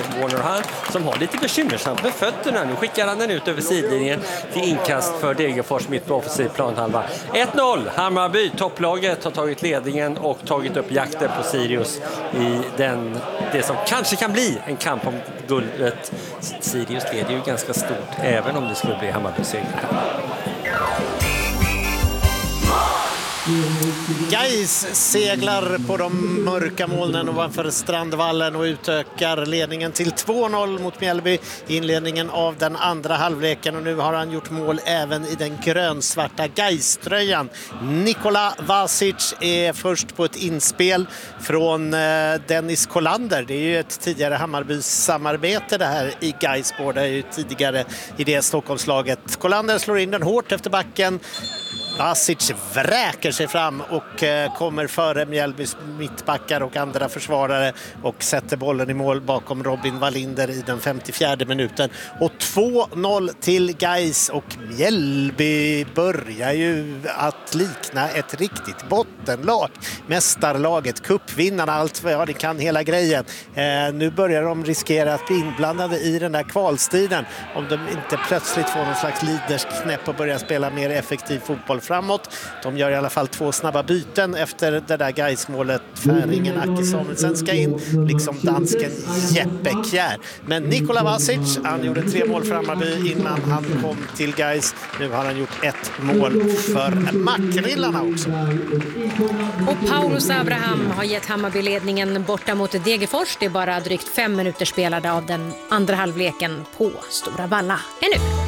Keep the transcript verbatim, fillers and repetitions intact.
Warner han, som har lite bekymmersamt med fötterna. Nu skickar han den ut över sidlinjen till inkast för Degerfors mitt på offensiv planhalva. ett noll, Hammarby, topplaget har tagit ledningen och tagit upp jakten på Sirius i den, det som kanske kan bli en kamp om guldet. Sirius leder ju ganska stort, även om det skulle bli Hammarby seger. Gais seglar på de mörka molnen ovanför Strandvallen och utökar ledningen till två noll mot Mjällby i inledningen av den andra halvleken, och nu har han gjort mål även i den grönsvarta Gais-tröjan. Nikola Vasic är först på ett inspel från Dennis Kollander. Det är ju ett tidigare Hammarbys-samarbete det här i Gais, båda är ju tidigare i det Stockholmslaget. Kollander slår in den hårt efter backen. Vasic vräker sig fram och eh, kommer före Mjällbys mittbackar och andra försvarare och sätter bollen i mål bakom Robin Wallinder i den femtiofjärde minuten. Och två noll till Gais, och Mjällby börjar ju att likna ett riktigt bottenlag. Mästarlaget, cupvinnarna, allt vad ja, det kan hela grejen. Eh, nu börjar de riskera att bli inblandade i den där kvalstriden om de inte plötsligt får någon slags leadersknäpp och börjar spela mer effektiv fotboll framåt. De gör i alla fall två snabba byten efter det där Gais-målet. Färingen Aki Samuelsen ska in, liksom dansken Jeppe Kjær. Men Nikola Vasic, han gjorde tre mål för Hammarby innan han kom till Gais. Nu har han gjort ett mål för Mackrillarna också. Och Paulus Abraham har gett Hammarby-ledningen borta mot Degerfors. Det är bara drygt fem minuter spelade av den andra halvleken på Stora Valla ännu.